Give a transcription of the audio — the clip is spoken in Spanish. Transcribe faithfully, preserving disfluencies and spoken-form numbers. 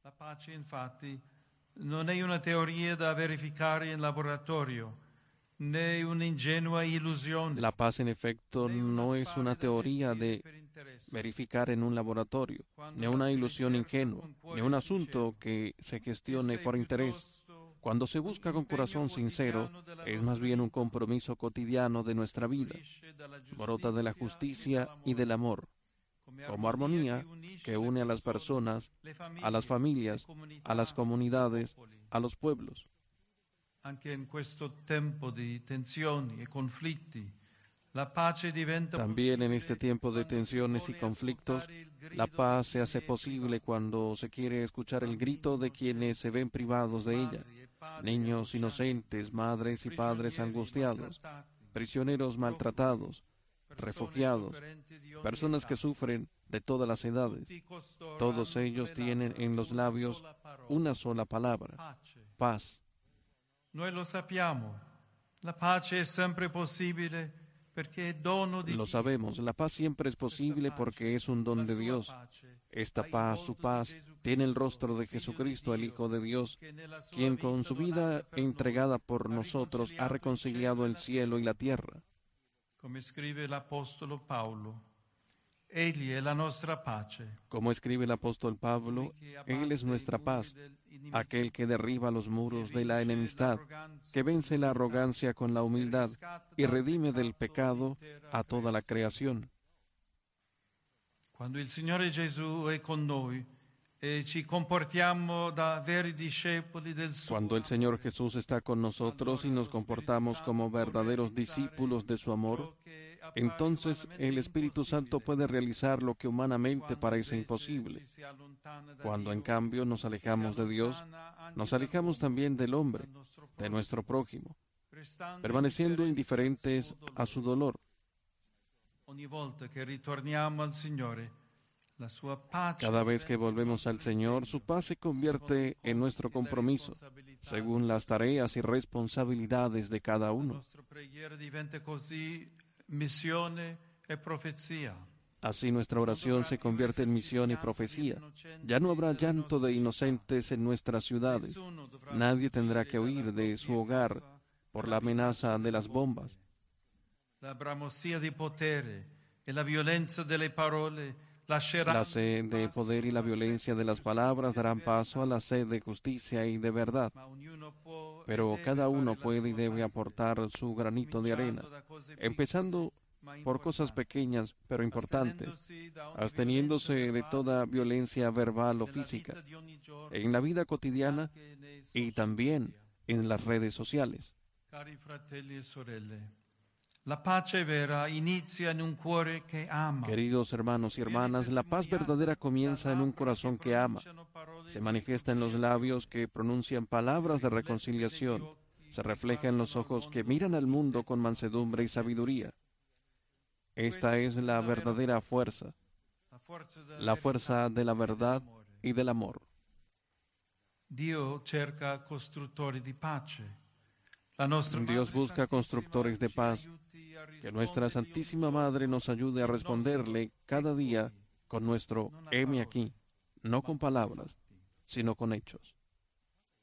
La pace, infatti, non è una teoria da verificare in laboratorio, né un'ingenua illusione. La paz, en efecto, no es una teoría de verificar en un laboratorio, ni una ilusión ingenua, ni un asunto que se gestione por interés. Cuando se busca con corazón sincero, es más bien un compromiso cotidiano de nuestra vida. Brota de la justicia y del amor, como armonía que une a las personas, a las familias, a las comunidades, a los pueblos. Anche in questo tempo di tensioni e conflitti, la pace diventa También en este tiempo de tensiones y conflictos, la paz se hace posible cuando se quiere escuchar el grito de quienes se ven privados de ella. Niños inocentes, madres y padres angustiados, prisioneros maltratados, refugiados, personas que sufren de todas las edades. Todos ellos tienen en los labios una sola palabra: paz. Noi lo sappiamo, la pace è sempre possibile perché è dono di Lo Dio. sabemos, la paz siempre es posible porque es un don de Dios. Esta paz, su paz, tiene el rostro de Jesucristo, el Hijo de Dios, quien con su vida entregada por nosotros ha reconciliado el cielo y la tierra. Come scrive l'Apostolo Paolo, egli è la nostra pace. Como escribe el apóstol Pablo, Él es nuestra paz, aquel que derriba los muros de la enemistad, que vence la arrogancia con la humildad y redime del pecado a toda la creación. Quando il Signore Gesù è con noi e ci comportiamo da veri discepoli del suo Cuando el Señor Jesús está con nosotros y nos comportamos como verdaderos discípulos de su amor, entonces el Espíritu Santo puede realizar lo que humanamente parece imposible. Cuando en cambio nos alejamos de Dios, nos alejamos también del hombre, de nuestro prójimo, permaneciendo indiferentes a su dolor. Ogni volta che ritorniamo al Signore, la sua pace Cada vez que volvemos al Señor, su paz se convierte en nuestro compromiso, según las tareas y responsabilidades de cada La uno. nostra preghiera diventa così missione e profezia. Así nuestra oración se convierte en misión y profecía. Ya no habrá llanto de inocentes en nuestras ciudades. Nadie tendrá que huir de su hogar por la amenaza de las bombas. La bramosia di potere e la violenza delle parole lasceranno La sed de poder y la violencia de las palabras darán paso a la sed de justicia y de verdad. ma ognuno può e Pero deve cada fare uno la puede y sua debe parte, aportar su granito de arena, cominciando da cose piccole, empezando ma por cosas importanti, pequeñas pero importantes, astenendosi da ogni absteniéndose violenza de verbale toda violencia verbal o nella física, vita di ogni giorno, en la vida cotidiana anche nei y social también media. en las redes sociales. Cari fratelli e sorelle, la pace vera inizia in un cuore che ama. Queridos hermanos y hermanas, la paz verdadera comienza en un corazón que ama, se manifiesta en los labios que pronuncian palabras de reconciliación, se refleja en los ojos que miran al mundo con mansedumbre y sabiduría. Esta es la verdadera fuerza, la fuerza de la verdad y del amor. Dio cerca costruttori di pace. La nostra Dios Madre busca constructores de Santissima paz, ci aiuti a que nuestra rispondere Santísima ogni giorno Madre nos ayude a responderle cada día con nuestro heme aquí, no con palabras, sino con hechos.